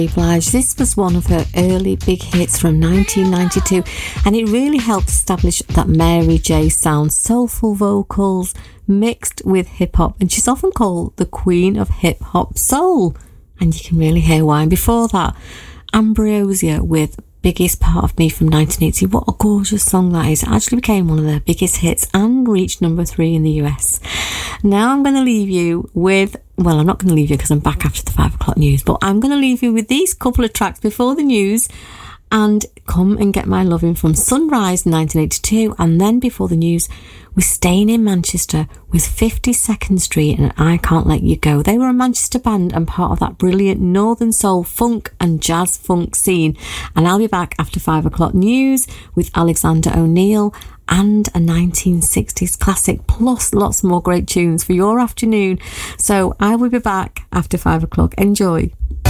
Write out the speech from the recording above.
Blige. This was one of her early big hits from 1992, and it really helped establish that Mary J sound, soulful vocals mixed with hip-hop, and she's often called the Queen of Hip-Hop Soul, and you can really hear why. And before that, Ambrosia with Biggest Part of Me from 1980. What a gorgeous song that is. It actually became one of their biggest hits and reached number 3 in the US. Now I'm going to leave you with, well, I'm not going to leave you because I'm back after the 5 o'clock news, but I'm going to leave you with these couple of tracks before the news, and Come and Get My Lovin' from Sunrise 1982, and then before the news, we're staying in Manchester with 52nd Street and I Can't Let You Go. They were a Manchester band and part of that brilliant Northern Soul funk and jazz funk scene. And I'll be back after 5 o'clock news with Alexander O'Neill and a 1960s classic, plus lots more great tunes for your afternoon. So I will be back after 5 o'clock. Enjoy.